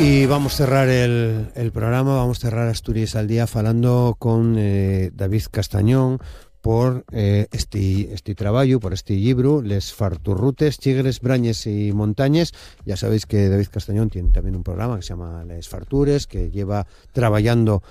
Y vamos a cerrar el programa, vamos a cerrar Asturias al Día falando con David Castañón por este traballo, por este libro, Les Farturrutes, Chigres, Brañes y Montañes. Ya sabéis que David Castañón tiene también un programa que se llama Les Fartures, que lleva trabajando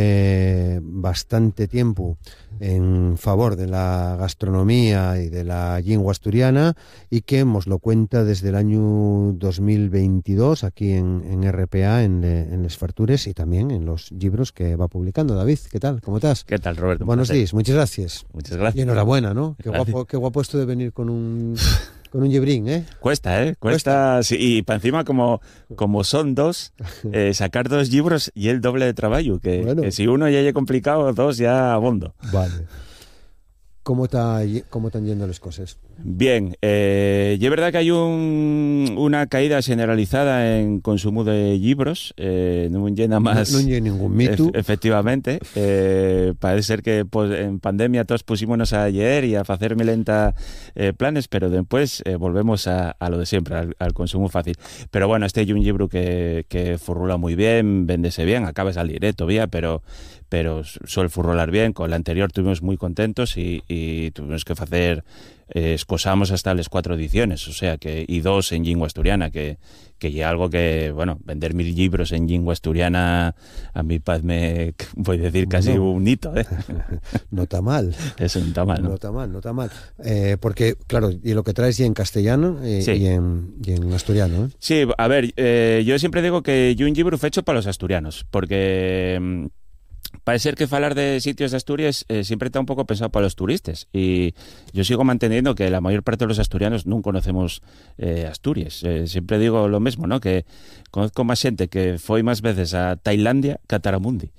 bastante tiempo en favor de la gastronomía y de la lengua asturiana, y que nos lo cuenta desde el año 2022 aquí en RPA, en Les Fartures, y también en los libros que va publicando. David, ¿qué tal? ¿Cómo estás? ¿Qué tal, Roberto? Buenos días, muchas gracias. Muchas gracias. Y enhorabuena, ¿no? Qué guapo esto de venir con un librín, ¿eh? Cuesta. Sí, y para encima, como son dos, sacar dos libros y el doble de trabajo, que si uno ya es complicado, dos ya abondo. Vale. ¿Cómo están yendo las cosas? Bien, y es verdad que hay una caída generalizada en consumo de libros, no llena más... No hay ningún mito. Efectivamente, parece ser que pues, en pandemia todos pusimos a leer y a hacer lenta planes, pero después volvemos a lo de siempre, al consumo fácil. Pero bueno, este es un libro que furrula muy bien, véndese bien, acaba de salir todavía, pero suele furrolar bien. Con la anterior estuvimos muy contentos y tuvimos que hacer... escosamos hasta las 4 ediciones, o sea, y 2 en lingua asturiana, que ya algo que, bueno, vender 1000 libros en lingua asturiana a mí me voy a decir casi un hito, ¿eh? No está mal. Eso no está mal, ¿no? No está mal. Porque, claro, y lo que traes ya en castellano sí. y en asturiano, ¿eh? Sí, a ver, yo siempre digo que yo un libro fue hecho para los asturianos, porque... parece ser que falar de sitios de Asturias siempre está un poco pensado para los turistas, y yo sigo manteniendo que la mayor parte de los asturianos no conocemos Asturias. Siempre digo lo mismo, ¿no? Que conozco más gente que fue más veces a Tailandia que a Taramundi.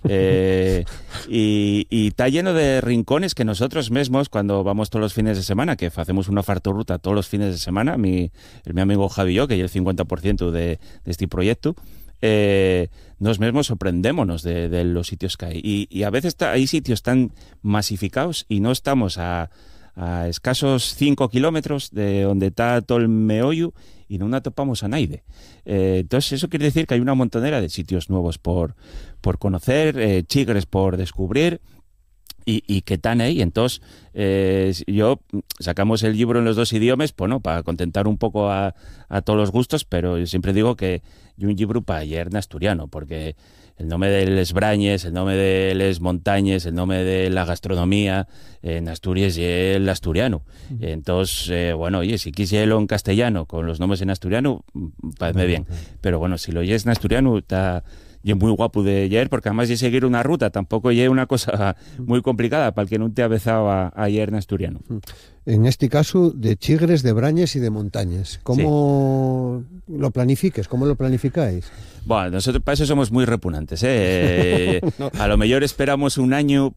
Y está lleno de rincones que nosotros mismos, cuando vamos todos los fines de semana, que hacemos una farturruta todos los fines de semana, mi amigo Javi y yo, que es el 50% de este proyecto, nos mismos sorprendémonos de los sitios que hay, y a veces hay sitios tan masificados y no estamos a escasos 5 kilómetros de donde está todo el meollo y no atopamos a nadie. Entonces eso quiere decir que hay una montonera de sitios nuevos por conocer, chigres por descubrir, y que están ahí. Entonces yo sacamos el libro en los 2 idiomas, pues no, para contentar un poco a todos los gustos, pero yo siempre digo que yo un libro para leer en asturiano, porque el nombre de les Brañes, el nombre de les Montañes, el nombre de la gastronomía en Asturias y el asturiano. Entonces, bueno, oye, si quisiera en castellano con los nombres en asturiano, parece bien, pero bueno, si lo oyes en asturiano está... y es muy guapo de leer, porque además de seguir una ruta, tampoco es una cosa muy complicada para el que no te ha besado a leer en asturiano. En este caso, de chigres, de brañes y de montañas. ¿Cómo lo planifiques? ¿Cómo lo planificáis? Bueno, nosotros para eso somos muy repugnantes, ¿eh? No. A lo mejor esperamos un año